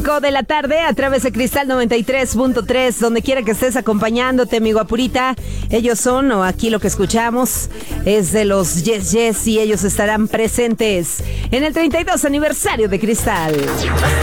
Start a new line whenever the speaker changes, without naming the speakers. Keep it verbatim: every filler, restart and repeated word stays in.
cinco de la tarde a través de Cristal noventa y tres punto tres, donde quiera que estés acompañándote, mi guapurita. Ellos son, o aquí lo que escuchamos, es de los Yes Yes y ellos estarán presentes en el treinta y dos aniversario de Cristal.